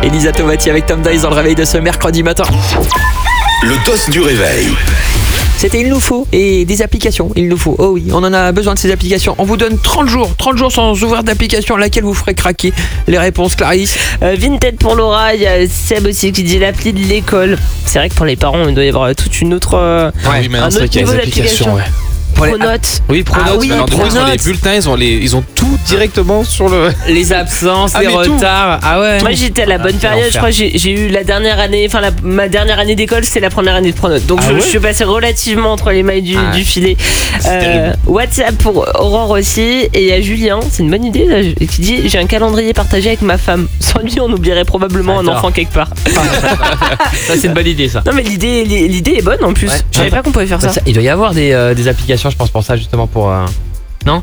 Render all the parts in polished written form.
Elisa Tovati avec Tom Dice dans le réveil de ce mercredi matin. Le dos du réveil. C'était il nous faut et des applications, il nous faut. Oh oui, on en a besoin de ces applications. On vous donne 30 jours sans ouvrir d'application, laquelle vous ferait craquer. Les réponses, Clarisse. Vinted pour Laura, il y a Seb aussi qui dit l'appli de l'école. C'est vrai que pour les parents, il doit y avoir toute une autre. Oui, maintenant c'est vrai qu'il y a des applications. Ouais. Pronote. Oui, Pronote. Ah oui, alors, du coup, ils ont les bulletins, ils ont tout directement sur le. Les absences, les mais tout. retards. Ah ouais. Moi j'étais à la bonne période, je crois que j'ai eu la dernière année, ma dernière année d'école c'était la première année de Pronote. Donc je suis passée relativement entre les mailles du filet. WhatsApp pour Aurore aussi. Et il y a Julien, c'est une bonne idée là, qui dit j'ai un calendrier partagé avec ma femme. Sans lui on oublierait probablement un enfant quelque part. Ça c'est une bonne idée ça. Non mais l'idée est bonne en plus. Ouais. Je savais pas qu'on pouvait faire ça. Il doit y avoir des applications je pense pour ça justement pour... Non ?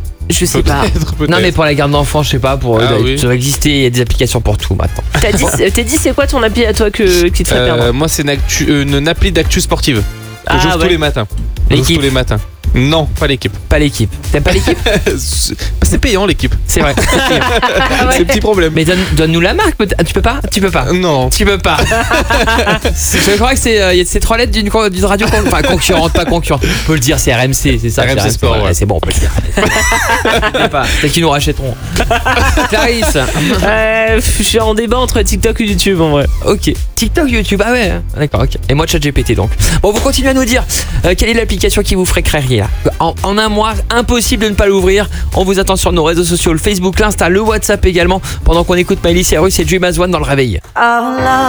Je sais pas. Peut-être. Non mais pour la garde d'enfants je sais pas, pour oui. ça va exister, il y a des applications pour tout maintenant. T'as dit c'est quoi ton appli à toi qui te ferait perdre? Moi, c'est une appli d'actu sportive. Que j'ouvre tous les matins. L'équipe. Tous les matins. Non, pas l'équipe. Pas l'équipe. T'aimes pas l'équipe? C'est payant l'équipe. C'est vrai. C'est un petit problème. Mais donne-nous la marque peut-être. Tu peux pas? Non. Tu peux pas. Je crois que c'est 3 lettres d'une radio enfin concurrente, pas concurrente. On peut le dire, c'est RMC, c'est ça. RMC Sport, ouais. C'est bon, on peut le dire. C'est qu'ils nous rachèteront. Clarisse. Je suis en débat entre TikTok et YouTube en vrai. Ok. TikTok, YouTube, ah ouais. D'accord, ok. Et moi ChatGPT donc. Bon, vous continuez à nous dire quelle est l'application qui vous ferait craquer là. En un mois, impossible de ne pas l'ouvrir. On vous attend sur nos réseaux sociaux, le Facebook, l'Insta, le WhatsApp également. Pendant qu'on écoute Miley Cyrus et Dream As One dans le réveil.